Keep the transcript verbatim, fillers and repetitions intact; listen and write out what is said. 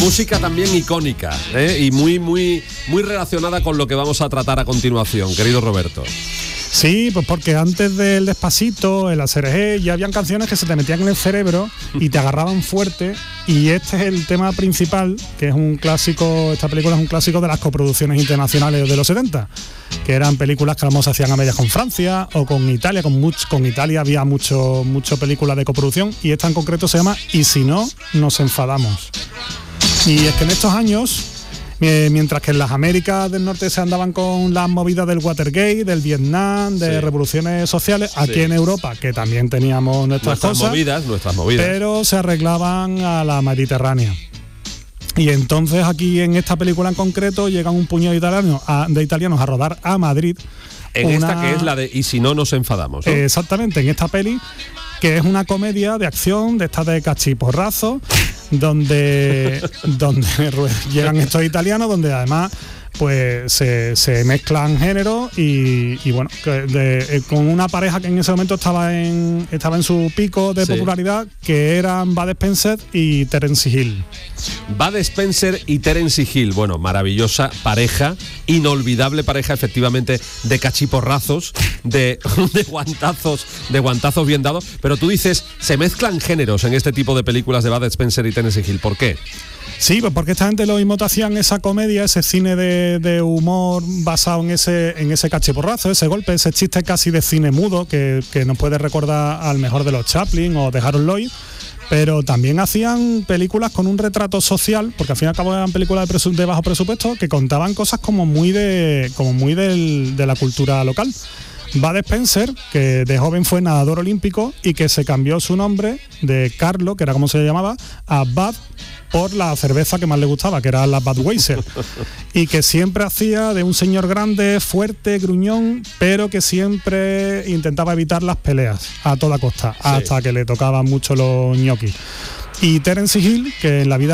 música también icónica, ¿eh? Y muy, muy, muy relacionada con lo que vamos a tratar a continuación, querido Roberto. Sí, pues porque antes del Despacito, el A C R G, ya habían canciones que se te metían en el cerebro y te agarraban fuerte, y este es el tema principal, que es un clásico, esta película es un clásico de las coproducciones internacionales de los setenta, que eran películas que a lo mejor se hacían a medias con Francia o con Italia, con, much, con Italia había mucho, mucho películas de coproducción, y esta en concreto se llama Y si no, nos enfadamos. Y es que en estos años, mientras que en las Américas del Norte se andaban con las movidas del Watergate, del Vietnam, de sí. revoluciones sociales, aquí sí. en Europa, que también teníamos nuestras, nuestras cosas, movidas, nuestras movidas, pero se arreglaban a la Mediterránea. Y entonces aquí en esta película en concreto llegan un puñado de italianos a, de italianos a rodar a Madrid. En una, esta que es la de Y si no, nos enfadamos, ¿no? Exactamente, en esta peli, que es una comedia de acción, de estas de cachiporrazo, donde, donde llegan estos italianos, donde además pues se, se mezclan géneros y, y bueno, de, de, con una pareja que en ese momento estaba en estaba en su pico de sí. popularidad, que eran Bud Spencer y Terence Hill. Bud Spencer y Terence Hill, bueno, maravillosa pareja, inolvidable pareja, efectivamente, de cachiporrazos, de, de guantazos, de guantazos bien dados, pero tú dices, se mezclan géneros en este tipo de películas de Bud Spencer y Terence Hill, ¿por qué? Sí, pues porque esta gente lo mismo te hacían esa comedia, ese cine de, de humor basado en ese en ese cachiporrazo, ese golpe, ese chiste casi de cine mudo que, que nos puede recordar al mejor de los Chaplin o de Harold Lloyd, pero también hacían películas con un retrato social, porque al fin y al cabo eran películas de, presu- de bajo presupuesto que contaban cosas como muy de como muy del, de la cultura local. Bud Spencer, que de joven fue nadador olímpico y que se cambió su nombre de Carlo, que era como se le llamaba, a Bud, por la cerveza que más le gustaba, que era la Budweiser, y que siempre hacía de un señor grande, fuerte, gruñón, pero que siempre intentaba evitar las peleas a toda costa, sí. hasta que le tocaban mucho los ñoquis. Y Terence Hill, que en la vida